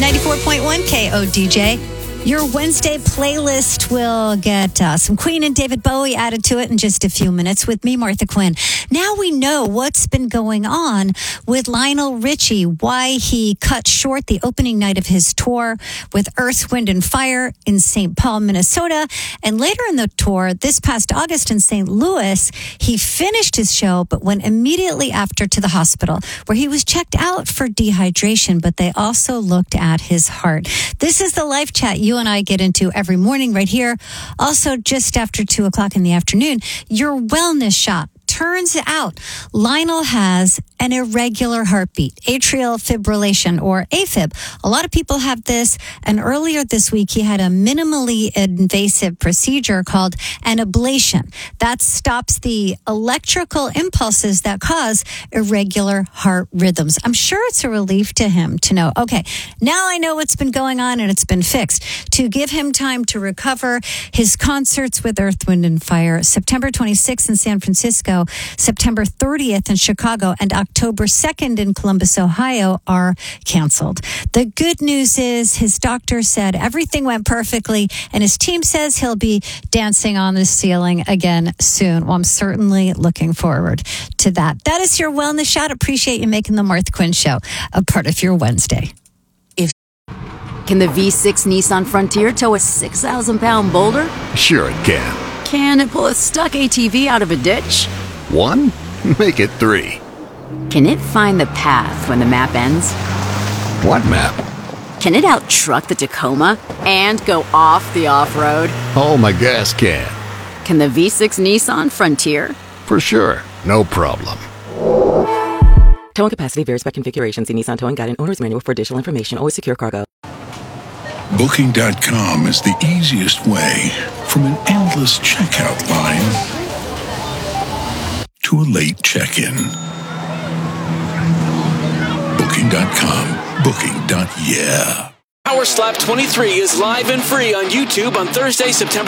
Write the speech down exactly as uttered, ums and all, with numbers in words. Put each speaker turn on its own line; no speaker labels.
ninety-four point one K O D J. Your Wednesday playlist will get uh, some Queen and David Bowie added to it in just a few minutes with me, Martha Quinn. Now we know what's been going on with Lionel Richie, why he cut short the opening night of his tour with Earth, Wind and Fire in Saint Paul, Minnesota. And later in the tour, this past August in Saint Louis, he finished his show, but went immediately after to the hospital where he was checked out for dehydration, but they also looked at his heart. This is the Live Chat you and I get into every morning right here. Also, just after two o'clock in the afternoon, your wellness shot. Turns out Lionel has an irregular heartbeat, atrial fibrillation or AFib. A lot of people have this, and earlier this week he had a minimally invasive procedure called an ablation. That stops the electrical impulses that cause irregular heart rhythms. I'm sure it's a relief to him to know, okay, now I know what's been going on and it's been fixed. To give him time to recover, his concerts with Earth, Wind and Fire, September twenty-sixth in San Francisco, September thirtieth in Chicago, and October second in Columbus, Ohio are canceled. The good news is his doctor said everything went perfectly, and his team says he'll be dancing on the ceiling again soon. Well, I'm certainly looking forward to that. That is your Wellness Shot. Appreciate you making the Martha Quinn Show a part of your Wednesday.
If Can the V six Nissan Frontier tow a six thousand pound boulder?
Sure it can.
Can it pull a stuck A T V out of a ditch?
One? Make it three.
Can it find the path when the map ends?
What map?
Can it out-truck the Tacoma and go off the off-road?
Oh, my gas can.
Can the V six Nissan Frontier?
For sure. No problem.
Towing capacity varies by configuration. See Nissan Towing Guide and Owner's Manual for additional information. Always secure cargo.
Booking dot com is the easiest way from an endless checkout line to a late check-in. Booking dot com. Booking. Yeah.
Power Slap twenty-three is live and free on YouTube on Thursday, September